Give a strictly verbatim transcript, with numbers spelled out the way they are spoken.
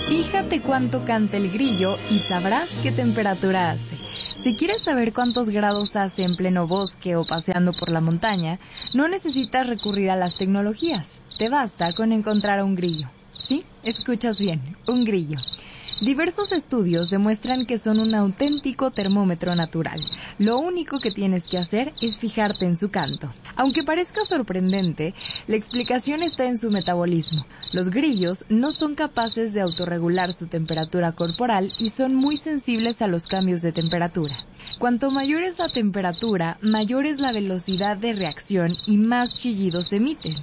Fíjate cuánto canta el grillo y sabrás qué temperatura hace. Si quieres saber cuántos grados hace en pleno bosque o paseando por la montaña, no necesitas recurrir a las tecnologías. Te basta con encontrar a un grillo. Sí, escuchas bien, un grillo. Diversos estudios demuestran que son un auténtico termómetro natural. Lo único que tienes que hacer es fijarte en su canto. Aunque parezca sorprendente, la explicación está en su metabolismo. Los grillos no son capaces de autorregular su temperatura corporal y son muy sensibles a los cambios de temperatura. Cuanto mayor es la temperatura, mayor es la velocidad de reacción y más chillidos emiten.